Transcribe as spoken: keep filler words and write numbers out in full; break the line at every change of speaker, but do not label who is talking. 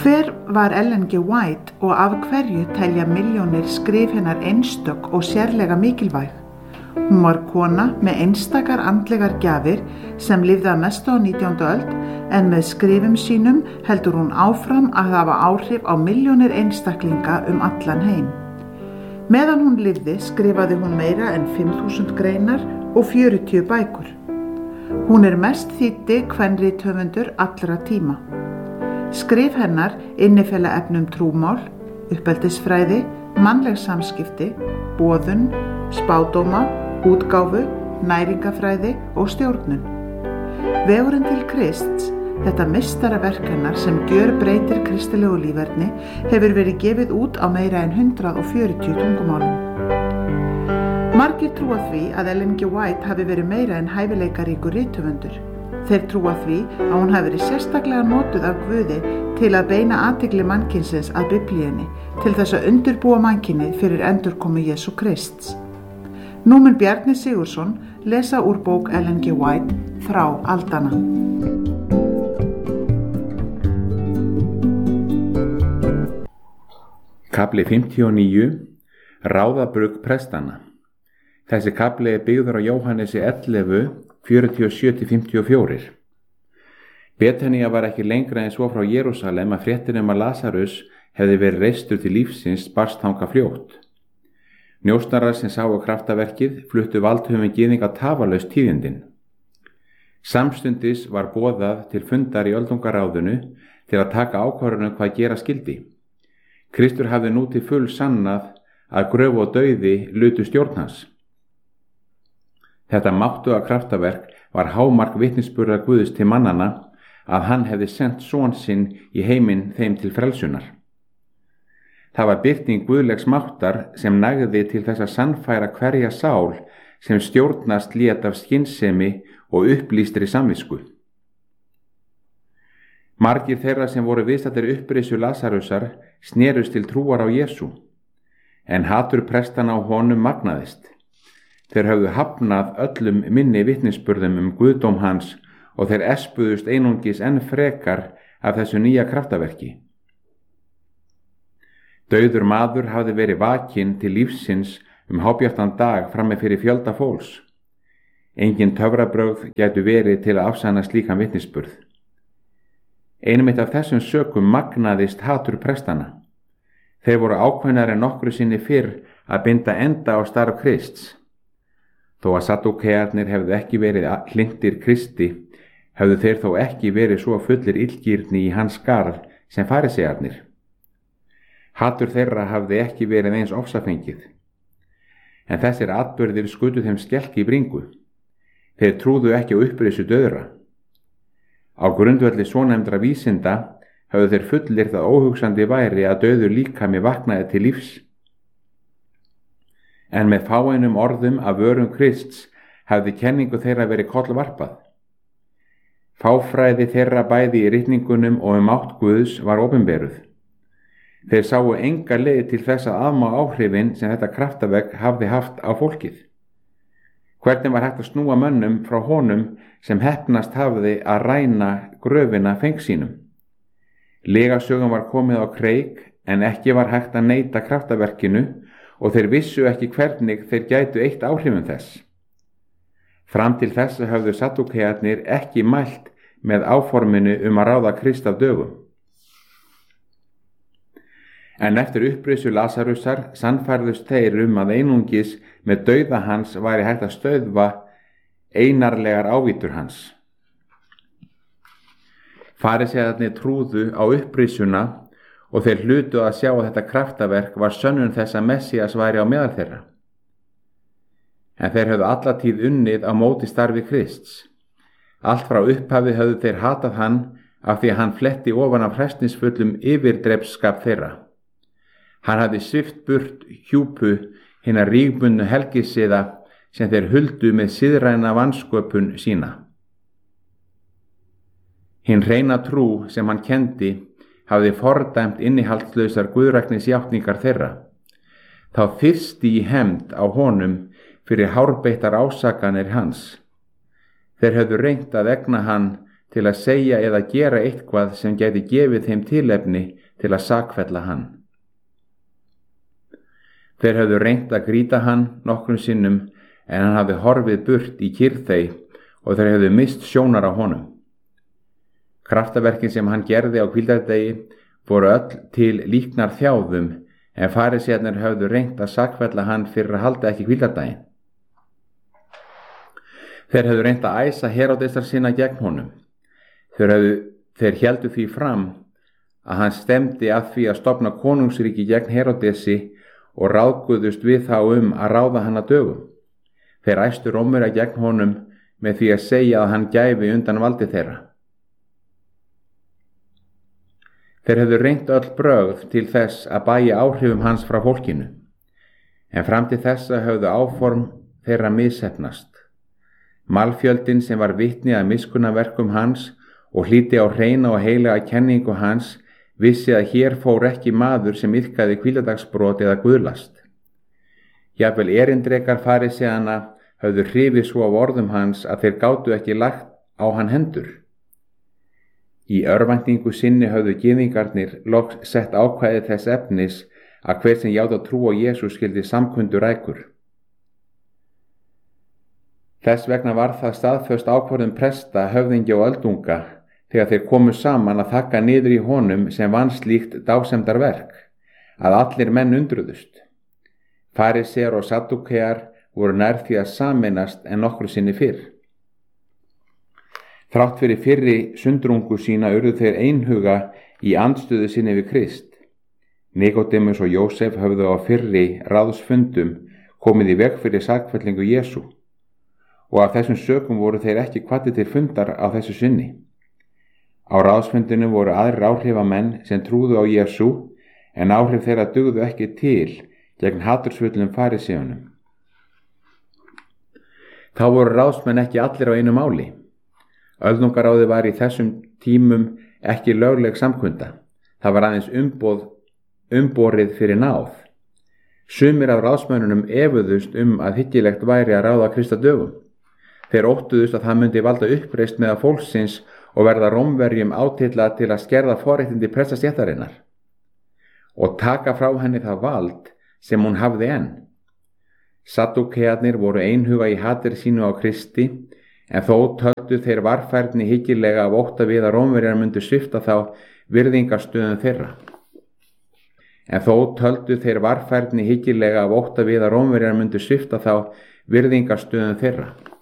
Hver var Ellen G. White og af hverju telja milljónir skrif hennar einstök og sérlega mikilvæg? Hún var kona með einstakar andlegar gjafir sem lifði að mestu á nítjándu öld, en með skrifum sínum heldur hún áfram að hafa áhrif á milljónir einstaklinga um allan heim. Meðan hún lifði skrifaði hún meira en fimm þúsund greinar og fjörutíu bækur. Hún er mest þýddi kvenrithöfundur allra tíma. Skrif hennar innifela efnum trúmál, uppeldisfræði, mannleg samskipti, boðun, spádóma, útgáfu, næringafræði og stjórnun. Vegurinn til Krists, þetta meistaraverk hennar sem gjörbreytir kristilegu líferni, hefur verið gefið út á meira en hundrað og fjörutíu tungumálum. Margir trúa því að Ellen G. White hafi verið meira en hæfileikaríkur rithöfundur. Þeir trúa því að hún hafi verið sérstaklega notuð af Guði til að beina athygli mannkynsins að Biblíunni, til þess að undirbúa mannkynið fyrir endurkomu Jesú Krists. Nú mun Bjarni Sigurðsson lesa úr bók Ellen G. White, Þrá aldanna.
Kafli fimmtíu og níu. Ráðabrugg prestanna. Þessi kafli er byggður á Jóhannesi ellefu, fjörutíu og sjö til fimmtíu og fjögur. Betanía var ekki lengra en svo frá Jerúsalem að fréttin um að Lasarus hefði verið reistur til lífsins barst þangað fljótt. Njósnarar sem sáu kraftaverkið fluttu valdhöfum gyðinga tafarlaust tíðindin. Samstundis var boðað til fundar í öldungaráðinu til að taka ákvörðun hvað gera skyldi. Kristur hafði nú til full sannað að gröf og dauði lutu stjórn hans. Þetta máttuga kraftaverk var hámark vitnisburðar Guðs til mannana að hann hefði sent son sinn í heiminn þeim til frelsunar. Það var birting guðlegs máttar sem nægði til þess að sannfæra hverja sál sem stjórnast lét af skynsemi og upplýstri samvisku. Margir þeirra sem voru viðstaddir upprisu Lasarusar snerust til trúar á Jesú, en hatur prestana á honum magnaðist. Þeir höfðu hafnað öllum minni vitnisburðum um guðdóm hans og þeir espuðust einungis enn frekar af þessu nýja kraftaverki. Dauður maður hafði verið vakinn til lífsins um hábjartan dag frammi fyrir fjölda fólks. Engin töfrabrögð gætu verið til að afsanna slíkan vitnisburð. Einum eitt af þessum sökum magnaðist hatur prestana. Þeir voru ákveðnari en nokkru sinni fyrr að binda enda á starf Krists. Þó að Sadúkearnir hefðu ekki verið hlynntir Kristi, hefðu þeir þó ekki verið svo fullir illgirni í hans garð sem farisearnir. Hatur þeirra hafði ekki verið eins ofsafengið. En þessir atburðir skutu þeim skelk í bringu. Þeir trúðu ekki á upprisu dauðra. Á grundvelli svonefndra vísinda höfðu þeir fullir það óhugsandi væri að dauður líkami vaknaði til lífs. En með fáeinum orðum af vörum Krists hafði kenningu þeirra verið kollvarpað. Fáfræði þeirra bæði í ritningunum og um mátt Guðs var opinberuð. Þeir sáu enga leið til þess að afmá áhrifin sem þetta kraftaverk hafði haft á fólkið. Hvernig var hægt að snúa mönnum frá honum sem heppnast hafði að ræna gröfina feng sínum? Legasögum var komið á kreik en ekki var hægt að neita kraftaverkinu og þeir vissu ekki hvernig þeir gætu eitt áhrifum þess. Fram til þess höfðu Sadúkearnir ekki mælt með áforminu um að ráða Krist af dögum. En eftir upprisu Lasarusar sannfærðust þeir um að einungis með dauða hans væri hægt að stöðva einarlegar ávítur hans. Farisearnir trúðu á upprisuna og þeir hlutu að sjá að þetta kraftaverk var sönnun þess að Messías væri á meðal þeirra. En þeir höfðu alla tíð unnið á móti starfi Krists. Allt frá upphafi höfðu þeir hatað hann af því að hann fletti ofan af hræsnisfullum yfirdrepsskap þeirra. Hann hafði svipt burt hjúpu hinna rígbundnu helgisiða sem þeir huldu með siðræna vansköpun sína. Hinn hreina trú sem hann kendi hafði fordæmt innihaldslausar guðræknisjátningar þeirra. Þá þyrsti í hefnd á honum fyrir hárbeittar ásakanir hans. Þeir höfðu reynt að egna hann til að segja eða gera eitthvað sem gæti gefið þeim tilefni til að sakfella hann. Þeir höfðu reynt að grýta hann nokkrum sinnum en hann hafði horfið burt í kyrrþey og þeir höfðu mist sjónar á honum. Kraftaverkin sem hann gerði á hvíldardegi voru öll til líknar þjáðum en farisæarnir höfðu reynt að sakfella hann fyrir að halda ekki hvíldardaginn. Þeir höfðu reynt að æsa Heródesar sína gegn honum. Þeir, höfðu, þeir héldu því fram að hann stemdi að því að stofna konungsríki gegn Heródesi og ráðguðust við þá um að ráða hann að dögum. Þeir æstu Rómverja gegn honum með því að segja að hann gæfi undan valdi þeirra. Þeir höfðu reynt öll brögð til þess að bæja áhrifum hans frá fólkinu, en fram til þessa höfðu áform þeirra misheppnast. Malfjöldin sem var vitni að miskunnaverkum hans og hlíti á hreina og heilaga kenningu hans vissi að hér fór ekki maður sem iðkaði hvíldardagsbrot eða guðlast. Jafnvel erindrekar farisæanna höfðu hrifið svo af orðum hans að þeir gátu ekki lagt á hann hendur. Í örvæntingu sinni höfðu gyðingarnir loks sett ákvæði þess efnis að hver sem játa trú á Jesú skyldi samkundur rækur. Þess vegna var það staðföst ákvörðun presta, höfðingja og öldunga þegar þeir komu saman að þakka niður í honum sem vann slíkt dásemdarverk, að allir menn undruðust. Farisear og saddúkear voru nær því að sameinast en nokkru sinni fyrr. Þrátt fyrir fyrri sundrungu sína urðu þeir einhuga í andstöðu sinni við Krist. Nikodémus og Jósef höfðu á fyrri ráðsfundum komið í veg fyrir sakfellingu Jesú og af þessum sökum voru þeir ekki hvattir til fundar á þessu sinni. Á ráðsfundinu voru aðrir áhrifamenn sem trúðu á Jesú en áhrif þeirra dugðu ekki til gegn hatursfullum farisæunum. Þá voru ráðsmenn ekki allir á einu máli. Öldungaráði var í þessum tímum ekki lögleg samkunda. Það var aðeins umboð, umborið fyrir náð. Sumir af ráðsmönnunum efuðust um að hyggilegt væri að ráða Krist að dögum. Þeir óttuðust að það myndi valda uppreisn meðal fólksins og verða Rómverjum átilla til að skerða forréttindi prestastéttarinnar og taka frá henni það vald sem hún hafði enn. Saddúkearnir voru einhuga í hatri sínu á Kristi en þó töldu þeir varfærni hyggilega af ótta við að Rómverjar myndu svipta þá virðingarstöðum þeirra. En þó töldu þeir varfærni hyggilega af ótta við að Rómverjar myndu svipta þá virðingarstöðum þeirra.